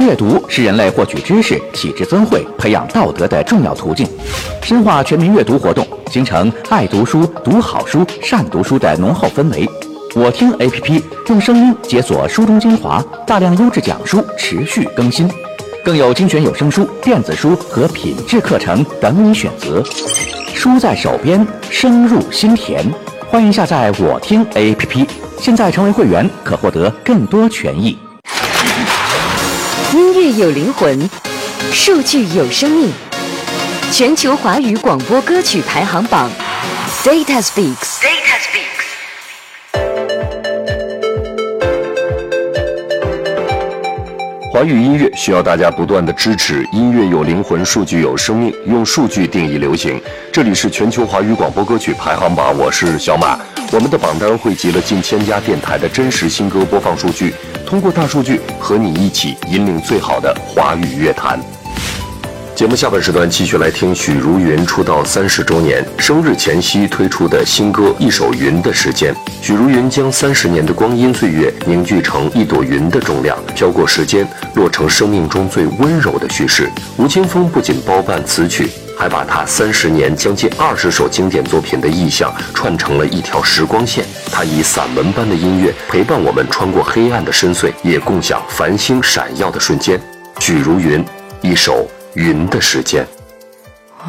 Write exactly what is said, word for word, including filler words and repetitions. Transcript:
阅读是人类获取知识、启智增慧、培养道德的重要途径。深化全民阅读活动，形成爱读书、读好书、善读书的浓厚氛围。我听 A P P 用声音解锁书中精华，大量优质讲书持续更新，更有精选有声书、电子书和品质课程等你选择。书在手边，声入心田。欢迎下载我听 A P P， 现在成为会员可获得更多权益。 音乐有灵魂，数据有生命。全球华语广播歌曲排行榜 ，Data Speaks。Data Speaks。 华语音乐需要大家不断的支持，音乐有灵魂，数据有生命，用数据定义流行。这里是全球华语广播歌曲排行榜，我是小马。我们的榜单汇集了近千家电台的真实新歌播放数据，通过大数据和你一起引领最好的华语乐坛。节目下半时段继续来听许茹芸出道三十周年生日前夕推出的新歌《一首云的时间》。许茹芸将三十年的光阴岁月凝聚成一朵云的重量，飘过时间，落成生命中最温柔的叙事。吴青峰不仅包办词曲，还把他三十年将近二十首经典作品的意象串成了一条时光线。他以散文般的音乐陪伴我们穿过黑暗的深邃，也共享繁星闪耀的瞬间。许茹芸，一首云的时间。